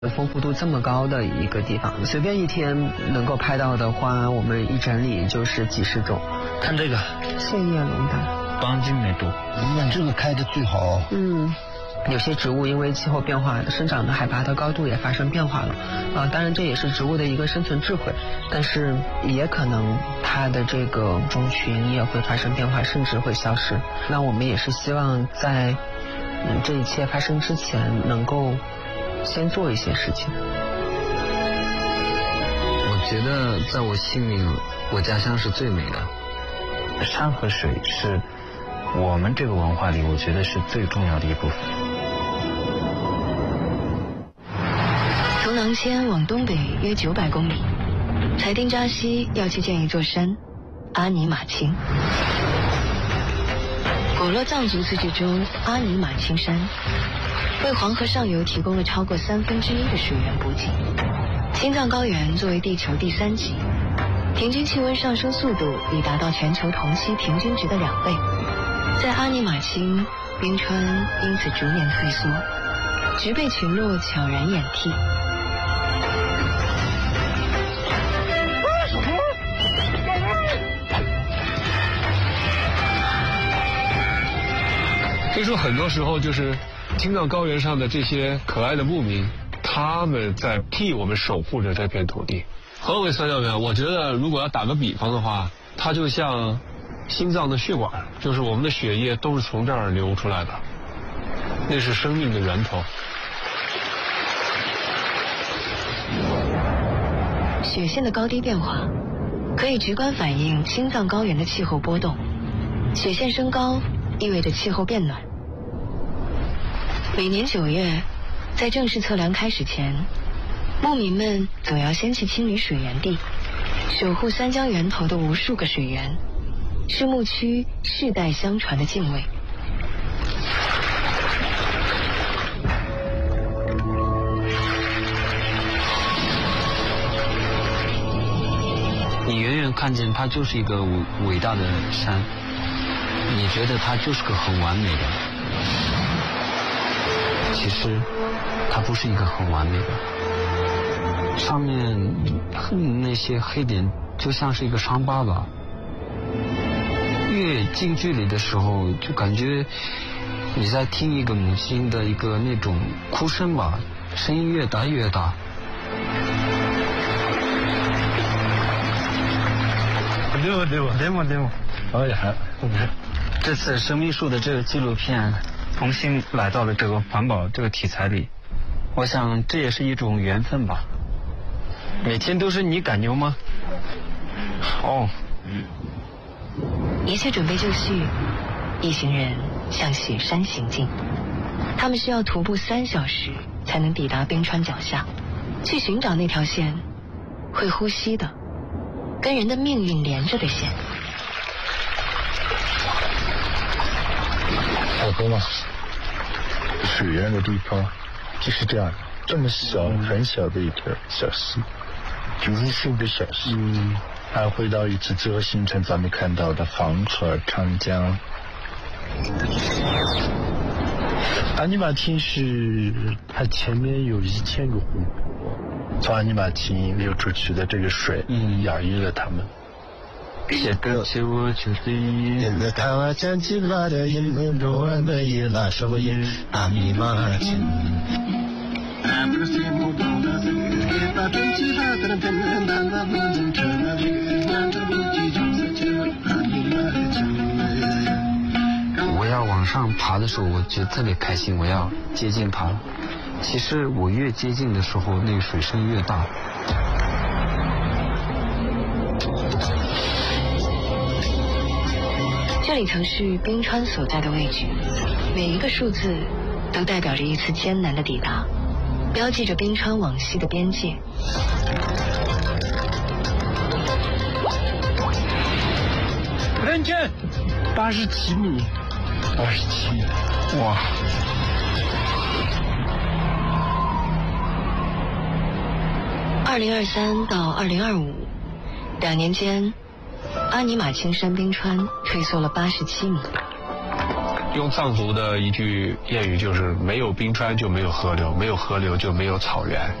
丰富度这么高的一个地方，随便一天能够拍到的花，我们一整理就是几十种。 看这个线叶龙胆， 帮金梅多， 你看这个开的最好。 有些植物因为气候变化，生长的海拔的高度也发生变化了，当然这也是植物的一个生存智慧，但是也可能它的这个种群也会发生变化，甚至会消失。那我们也是希望在这一切发生之前，能够先做一些事情。 我觉得在我心里，我家乡是最美的。 山和水是我们这个文化里，我觉得是最重要的一部分。 从囊谦往东北约900公里，裁定扎西要去建一座山——阿尼玛卿。果洛藏族自治州阿尼玛卿山为黄河上游提供了超过1/3的水源补给。青藏高原作为地球第3极，平均气温上升速度已达到全球同期平均值的2倍。在阿尼玛卿，冰川因此逐年退缩，植被群落悄然掩替。 所以说很多时候就是青藏高原上的这些可爱的牧民，他们在替我们守护着这片土地。何为三角源？我觉得如果要打个比方的话，它就像心脏的血管，就是我们的血液都是从这儿流出来的，那是生命的源头。 雪线的高低变化可以直观反映青藏高原的气候波动，雪线升高意味着气候变暖。每年9月，在正式测量开始前，牧民们总要先去清理水源地，守护三江源头的无数个水源，是牧区世代相传的敬畏。 你远远看见它就是一个伟大的山，你觉得它就是个很完美的，其实它不是一个很完美的，上面那些黑点就像是一个伤疤吧。越近距离的时候，就感觉你在听一个母亲的一个那种哭声吧，声音越大越大。 这次生命树的这个纪录片重新来到了这个环保这个题材里，我想这也是一种缘分吧。每天都是你赶牛吗？好。 一切准备就绪，一行人向雪山行进。他们需要徒步3小时才能抵达冰川脚下，去寻找那条线，会呼吸的，跟人的命运连着的线。 好多吗？水源的地方就是这样，这么小很小的一条小溪，无数的小溪，还回到一次之后形成咱们看到的黄河、长江。阿尼玛卿是它前面有1000个湖泊，从阿尼玛卿流出去的这个水，养育了它们。 写歌写我就是一台湾讲起来的音乐柔软的夜拉手音阿尼玛卿。 我要往上爬的时候，我觉得特别开心，我要接近它。其实我越接近的时候，那个水声越大。 这里曾是冰川所在的位置，每一个数字都代表着一次艰难的抵达，标记着冰川往西的边界。 认真，87米，87，哇 ！2023到2025，2年间，阿尼玛卿山冰川退缩了87米。 用藏族的一句谚语就是没有冰川就没有河流，没有河流就没有草原。